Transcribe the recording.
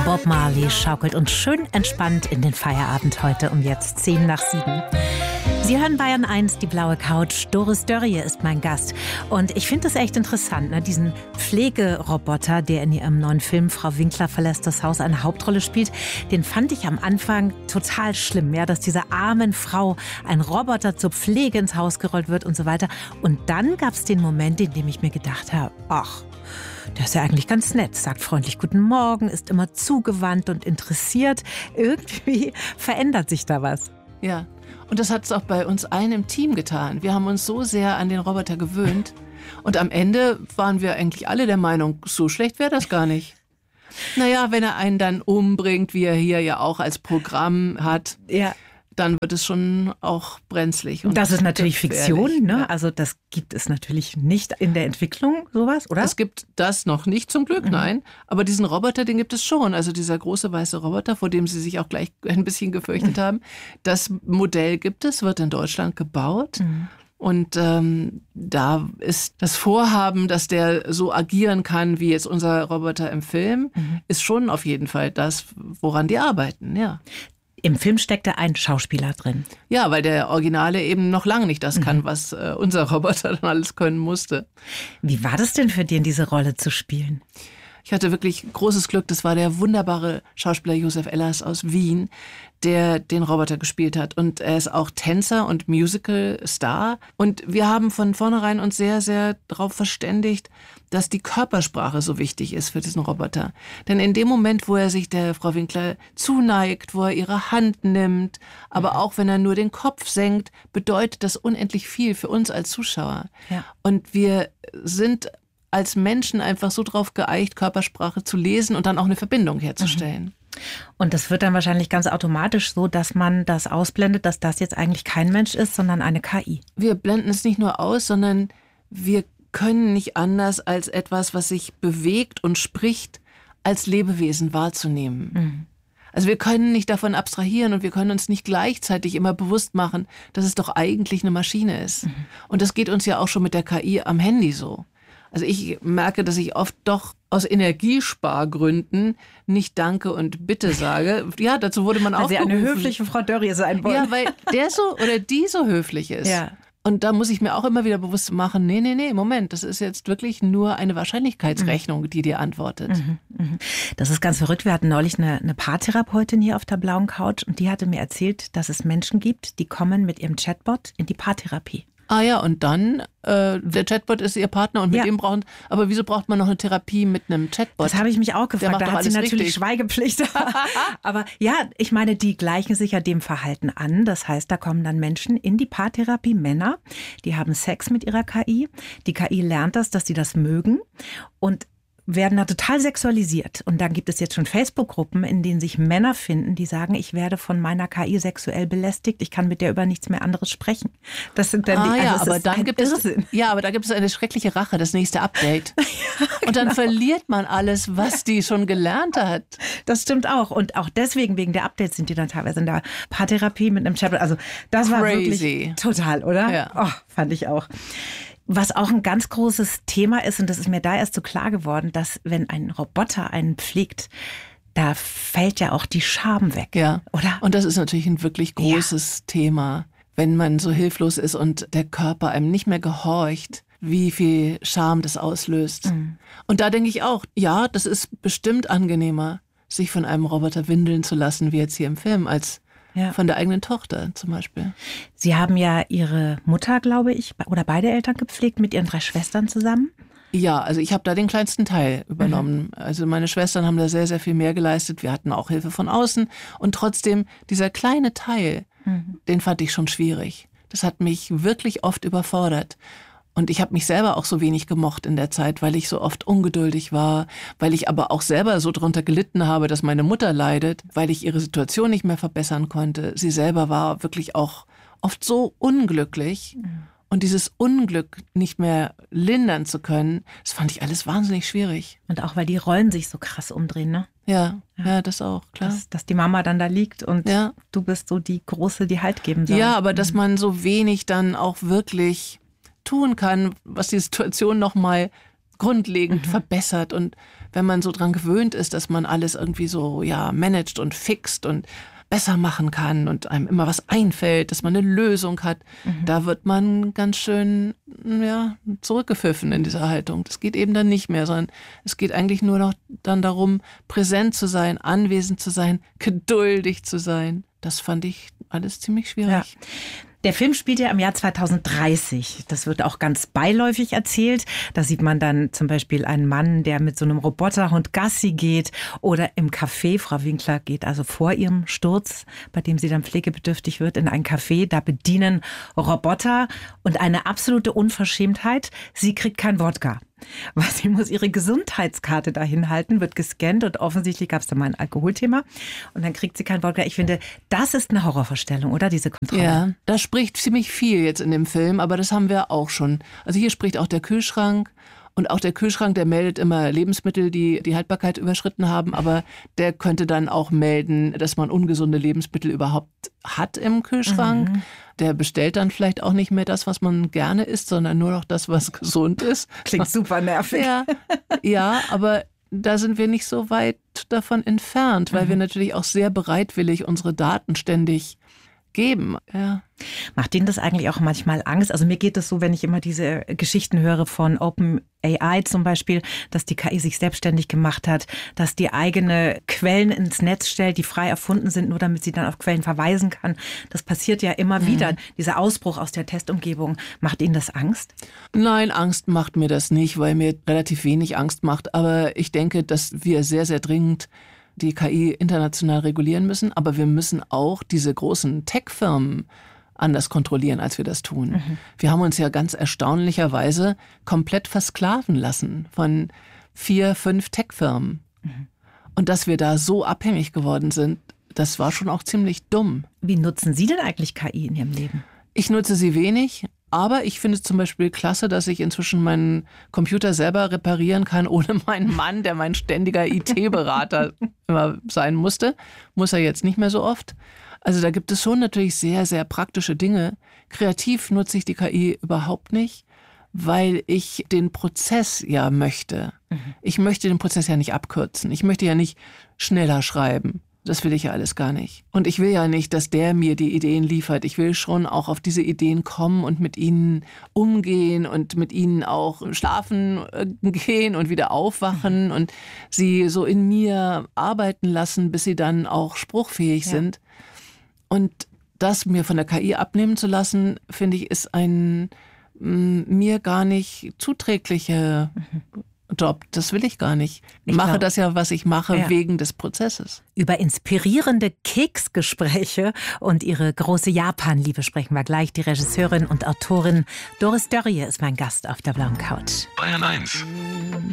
Bob Marley schaukelt uns schön entspannt in den Feierabend heute um jetzt 7:10. Sie hören Bayern 1, die blaue Couch. Doris Dörrie ist mein Gast. Und ich finde das echt interessant, ne? Diesen Pflegeroboter, der in ihrem neuen Film Frau Winkler verlässt das Haus eine Hauptrolle spielt, den fand ich am Anfang total schlimm, ja, dass dieser armen Frau ein Roboter zur Pflege ins Haus gerollt wird und so weiter. Und dann gab es den Moment, in dem ich mir gedacht habe, ach, der ist ja eigentlich ganz nett, sagt freundlich Guten Morgen, ist immer zugewandt und interessiert. Irgendwie verändert sich da was. Ja, und das hat es auch bei uns allen im Team getan. Wir haben uns so sehr an den Roboter gewöhnt. Und am Ende waren wir eigentlich alle der Meinung, so schlecht wäre das gar nicht. Naja, wenn er einen dann umbringt, wie er hier ja auch als Programm hat, ja, dann wird es schon auch brenzlig. Und das ist natürlich Fiktion, ne? Ja. Also das gibt es natürlich nicht in der Entwicklung, sowas, oder? Es gibt das noch nicht zum Glück, nein. Aber diesen Roboter, den gibt es schon. Also dieser große weiße Roboter, vor dem Sie sich auch gleich ein bisschen gefürchtet haben. Das Modell gibt es, wird in Deutschland gebaut. Und da ist das Vorhaben, dass der so agieren kann, wie jetzt unser Roboter im Film, ist schon auf jeden Fall das, woran die arbeiten, ja. Im Film steckt da ein Schauspieler drin. Ja, weil der Originale eben noch lange nicht das kann, was unser Roboter dann alles können musste. Wie war das denn für dich, diese Rolle zu spielen? Ich hatte wirklich großes Glück. Das war der wunderbare Schauspieler Josef Ellers aus Wien, der den Roboter gespielt hat. Und er ist auch Tänzer und Musical-Star. Und wir haben von vornherein uns sehr, sehr darauf verständigt, dass die Körpersprache so wichtig ist für diesen Roboter. Denn in dem Moment, wo er sich der Frau Winkler zuneigt, wo er ihre Hand nimmt, aber auch wenn er nur den Kopf senkt, bedeutet das unendlich viel für uns als Zuschauer. Ja. Und wir sind als Menschen einfach so drauf geeicht, Körpersprache zu lesen und dann auch eine Verbindung herzustellen. Und das wird dann wahrscheinlich ganz automatisch so, dass man das ausblendet, dass das jetzt eigentlich kein Mensch ist, sondern eine KI. Wir blenden es nicht nur aus, sondern wir können nicht anders, als etwas, was sich bewegt und spricht, als Lebewesen wahrzunehmen. Also wir können nicht davon abstrahieren und wir können uns nicht gleichzeitig immer bewusst machen, dass es doch eigentlich eine Maschine ist. Und das geht uns ja auch schon mit der KI am Handy so. Also ich merke, dass ich oft doch aus Energiespargründen nicht Danke und Bitte sage. Ja, dazu wurde man aufgerufen. Weil Sie eine höfliche Frau Dörrie sein wollen. Ja, weil der so oder die so höflich ist. Ja. Und da muss ich mir auch immer wieder bewusst machen, nee, Moment, das ist jetzt wirklich nur eine Wahrscheinlichkeitsrechnung, die dir antwortet. Das ist ganz verrückt. Wir hatten neulich eine Paartherapeutin hier auf der blauen Couch und die hatte mir erzählt, dass es Menschen gibt, die kommen mit ihrem Chatbot in die Paartherapie. Ah ja, und dann, der Chatbot ist ihr Partner und mit dem aber wieso braucht man noch eine Therapie mit einem Chatbot? Das habe ich mich auch gefragt, da hat sie natürlich richtig. Schweigepflicht. Aber ja, ich meine, die gleichen sich ja dem Verhalten an. Das heißt, da kommen dann Menschen in die Paartherapie, Männer, die haben Sex mit ihrer KI. Die KI lernt das, dass sie das mögen und werden da total sexualisiert. Und dann gibt es jetzt schon Facebook-Gruppen, in denen sich Männer finden, die sagen, ich werde von meiner KI sexuell belästigt, ich kann mit der über nichts mehr anderes sprechen. Das sind dann aber da gibt es eine schreckliche Rache, das nächste Update. Ja, und dann verliert man alles, was die schon gelernt hat. Das stimmt auch. Und auch deswegen, wegen der Updates, sind die dann teilweise in der Paartherapie mit einem Chatbot. Also das war wirklich total, oder? Ja. Oh, fand ich auch. Was auch ein ganz großes Thema ist, und das ist mir da erst so klar geworden, dass wenn ein Roboter einen pflegt, da fällt ja auch die Scham weg, oder? Und das ist natürlich ein wirklich großes Thema, wenn man so hilflos ist und der Körper einem nicht mehr gehorcht, wie viel Scham das auslöst. Und da denke ich auch, ja, das ist bestimmt angenehmer, sich von einem Roboter windeln zu lassen, wie jetzt hier im Film, als von der eigenen Tochter zum Beispiel. Sie haben ja Ihre Mutter, glaube ich, oder beide Eltern gepflegt mit Ihren 3 Schwestern zusammen? Ja, also ich habe da den kleinsten Teil übernommen. Also meine Schwestern haben da sehr, sehr viel mehr geleistet. Wir hatten auch Hilfe von außen. Und trotzdem, dieser kleine Teil, den fand ich schon schwierig. Das hat mich wirklich oft überfordert. Und ich habe mich selber auch so wenig gemocht in der Zeit, weil ich so oft ungeduldig war, weil ich aber auch selber so drunter gelitten habe, dass meine Mutter leidet, weil ich ihre Situation nicht mehr verbessern konnte. Sie selber war wirklich auch oft so unglücklich. Und dieses Unglück nicht mehr lindern zu können, das fand ich alles wahnsinnig schwierig. Und auch, weil die Rollen sich so krass umdrehen, ne? Ja, das auch, klar. Dass die Mama dann da liegt und du bist so die Große, die Halt geben soll. Ja, aber dass man so wenig dann auch wirklich tun kann, was die Situation nochmal grundlegend verbessert. Und wenn man so dran gewöhnt ist, dass man alles irgendwie so managt und fixt und besser machen kann und einem immer was einfällt, dass man eine Lösung hat, da wird man ganz schön zurückgepfiffen in dieser Haltung. Das geht eben dann nicht mehr, sondern es geht eigentlich nur noch dann darum, präsent zu sein, anwesend zu sein, geduldig zu sein. Das fand ich alles ziemlich schwierig. Ja. Der Film spielt ja im Jahr 2030. Das wird auch ganz beiläufig erzählt. Da sieht man dann zum Beispiel einen Mann, der mit so einem Roboterhund Gassi geht oder im Café. Frau Winkler geht also vor ihrem Sturz, bei dem sie dann pflegebedürftig wird, in ein Café. Da bedienen Roboter und eine absolute Unverschämtheit. Sie kriegt kein Wodka. Weil sie muss ihre Gesundheitskarte dahin halten, wird gescannt und offensichtlich gab es da mal ein Alkoholthema und dann kriegt sie kein Wodka. Ich finde, das ist eine Horrorvorstellung, oder? Diese Kontrolle. Ja, da spricht ziemlich viel jetzt in dem Film, aber das haben wir auch schon. Also hier spricht auch der Kühlschrank. Und auch der Kühlschrank, der meldet immer Lebensmittel, die die Haltbarkeit überschritten haben. Aber der könnte dann auch melden, dass man ungesunde Lebensmittel überhaupt hat im Kühlschrank. Der bestellt dann vielleicht auch nicht mehr das, was man gerne isst, sondern nur noch das, was gesund ist. Klingt super nervig. Ja, aber da sind wir nicht so weit davon entfernt, weil wir natürlich auch sehr bereitwillig unsere Daten ständig geben. Ja. Macht Ihnen das eigentlich auch manchmal Angst? Also mir geht es so, wenn ich immer diese Geschichten höre von OpenAI zum Beispiel, dass die KI sich selbstständig gemacht hat, dass die eigene Quellen ins Netz stellt, die frei erfunden sind, nur damit sie dann auf Quellen verweisen kann. Das passiert ja immer wieder, dieser Ausbruch aus der Testumgebung. Macht Ihnen das Angst? Nein, Angst macht mir das nicht, weil mir relativ wenig Angst macht. Aber ich denke, dass wir sehr, sehr dringend die KI international regulieren müssen. Aber wir müssen auch diese großen Tech-Firmen anders kontrollieren, als wir das tun. Wir haben uns ja ganz erstaunlicherweise komplett versklaven lassen von 4, 5 Tech-Firmen. Und dass wir da so abhängig geworden sind, das war schon auch ziemlich dumm. Wie nutzen Sie denn eigentlich KI in Ihrem Leben? Ich nutze sie wenig, aber ich finde es zum Beispiel klasse, dass ich inzwischen meinen Computer selber reparieren kann, ohne meinen Mann, der mein ständiger IT-Berater immer sein musste. Muss er jetzt nicht mehr so oft. Also da gibt es schon natürlich sehr, sehr praktische Dinge. Kreativ nutze ich die KI überhaupt nicht, weil ich den Prozess ja möchte. Ich möchte den Prozess ja nicht abkürzen. Ich möchte ja nicht schneller schreiben. Das will ich ja alles gar nicht. Und ich will ja nicht, dass der mir die Ideen liefert. Ich will schon auch auf diese Ideen kommen und mit ihnen umgehen und mit ihnen auch schlafen gehen und wieder aufwachen und sie so in mir arbeiten lassen, bis sie dann auch spruchfähig sind. Und das mir von der KI abnehmen zu lassen, finde ich, ist ein mir gar nicht zuträglicher Job. Das will ich gar nicht. Ich mache das ja, was ich mache, wegen des Prozesses. Über inspirierende Keksgespräche und ihre große Japan-Liebe sprechen wir gleich. Die Regisseurin und Autorin Doris Dörrie ist mein Gast auf der blauen Couch. Bayern 1